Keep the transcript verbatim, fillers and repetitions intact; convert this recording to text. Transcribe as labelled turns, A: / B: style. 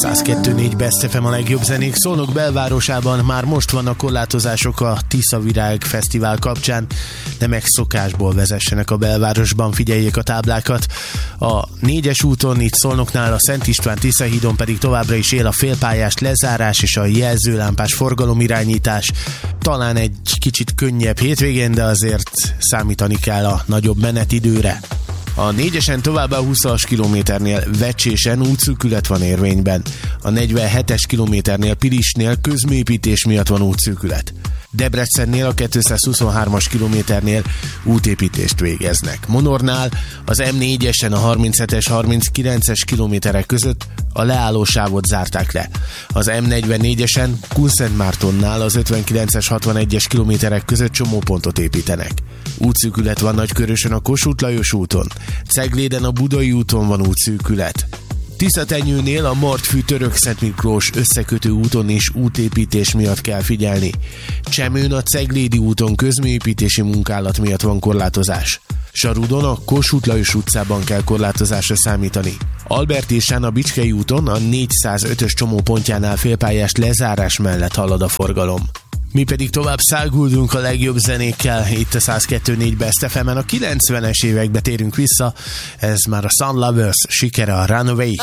A: száz kettő négy Best ef em a legjobb zenék. Szolnok belvárosában már most vannak korlátozások a Tiszavirág Fesztivál kapcsán. Ne megszokásból vezessenek a belvárosban, figyeljék a táblákat. A négyes úton itt Szolnoknál, a Szent István Tiszahídon pedig továbbra is él a félpályás lezárás és a jelzőlámpás forgalomirányítás. Talán egy kicsit könnyebb hétvégén, de azért számítani kell a nagyobb menetidőre. A négyesen továbbá a húszas kilométernél Vecsésen útszűkület van érvényben. A negyvenhetes kilométernél Pilisnél közműépítés miatt van útszűkület. Debrecennél a kétszázhuszonhármas kilométernél útépítést végeznek. Monornál az em négyesen a harminchetes harminckilences kilométerek között a leállósávot zárták le. Az em negyvennégyesen Kunszentmártonnál az ötvenkilences hatvanegyes kilométerek között csomópontot építenek. Útszűkület van Nagykörösön a Kossuth Lajos úton. Cegléden a Budai úton van útszűkület. Tiszatenyőnél a Martfű Török-Szent Miklós összekötő úton is útépítés miatt kell figyelni. Csemőn a Ceglédi úton közműépítési munkálat miatt van korlátozás. Sarudon a Kossuth Lajos utcában kell korlátozásra számítani. Albertésán a Bicskei úton a négyszázötös csomópontjánál félpályás lezárás mellett halad a forgalom. Mi pedig tovább száguldunk a legjobb zenékkel itt a száz kettő négy Best ef emen. A kilencvenes évekbe térünk vissza, ez már a Sun Lovers sikere, a Runaway.